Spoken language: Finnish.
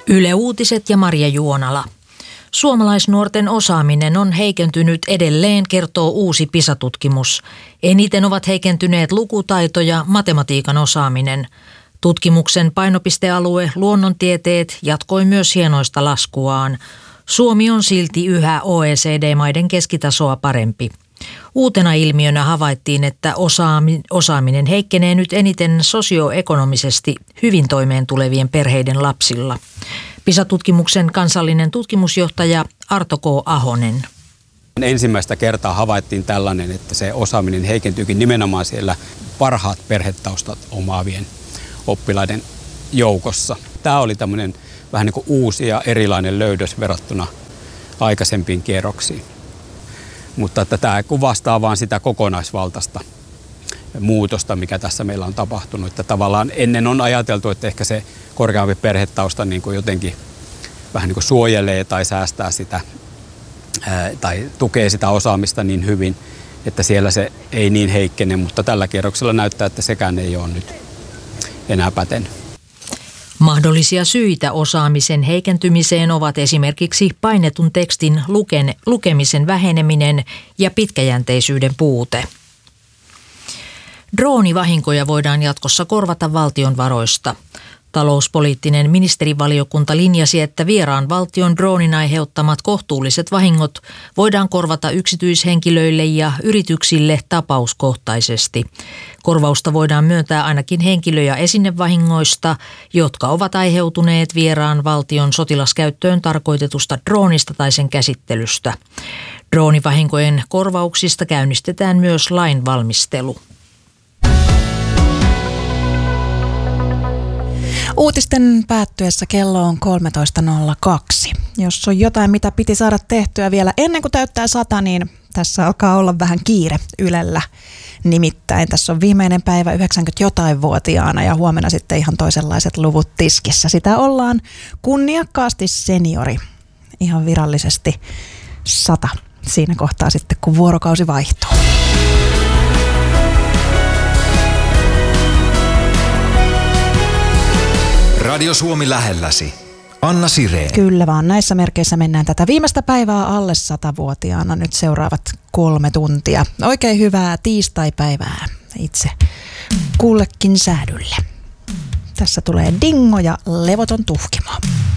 Yle Uutiset ja Marja Juonala. Suomalaisnuorten osaaminen on heikentynyt edelleen, kertoo uusi PISA-tutkimus. Eniten ovat heikentyneet lukutaito ja matematiikan osaaminen. Tutkimuksen painopistealue luonnontieteet jatkoi myös hienoista laskuaan. Suomi on silti yhä OECD-maiden keskitasoa parempi. Uutena ilmiönä havaittiin, että osaaminen heikkenee nyt eniten sosioekonomisesti hyvin toimeen tulevien perheiden lapsilla. PISA-tutkimuksen kansallinen tutkimusjohtaja Arto K. Ahonen. Ensimmäistä kertaa havaittiin tällainen, että se osaaminen heikentyykin nimenomaan siellä parhaat perhetaustat omaavien oppilaiden joukossa. Tämä oli tämmöinen vähän niin kuin uusi ja erilainen löydös verrattuna aikaisempiin kierroksiin. Mutta että tämä kuvastaa vain sitä kokonaisvaltaista muutosta, mikä tässä meillä on tapahtunut. Että tavallaan ennen on ajateltu, että ehkä se korkeampi perhetausta niin kuin jotenkin vähän niin kuin suojelee tai säästää sitä tai tukee sitä osaamista niin hyvin, että siellä se ei niin heikkene, mutta tällä kierroksella näyttää, että sekään ei ole nyt enää pätenyt. Mahdollisia syitä osaamisen heikentymiseen ovat esimerkiksi painetun tekstin lukemisen väheneminen ja pitkäjänteisyyden puute. Droonivahinkoja voidaan jatkossa korvata valtion varoista. Talouspoliittinen ministerivaliokunta linjasi, että vieraan valtion droonin aiheuttamat kohtuulliset vahingot voidaan korvata yksityishenkilöille ja yrityksille tapauskohtaisesti. Korvausta voidaan myöntää ainakin henkilö- ja esinevahingoista, jotka ovat aiheutuneet vieraan valtion sotilaskäyttöön tarkoitetusta droonista tai sen käsittelystä. Droonivahinkojen korvauksista käynnistetään myös lainvalmistelu. Uutisten päättyessä kello on 13.02. Jos on jotain, mitä piti saada tehtyä vielä ennen kuin täyttää 100, niin tässä alkaa olla vähän kiire Ylellä. Nimittäin tässä on viimeinen päivä 90-jotain-vuotiaana ja huomenna sitten ihan toisenlaiset luvut tiskissä. Sitä ollaan kunniakkaasti seniori, ihan virallisesti 100 siinä kohtaa sitten, kun vuorokausi vaihtuu. Radio Suomi lähelläsi. Anna Sireen. Kyllä vaan, näissä merkeissä mennään tätä viimeistä päivää alle 100-vuotiaana nyt seuraavat 3 tuntia. Oikein hyvää tiistaipäivää itse kullekin säädylle. Tässä tulee Dingo ja Levoton tuhkimo.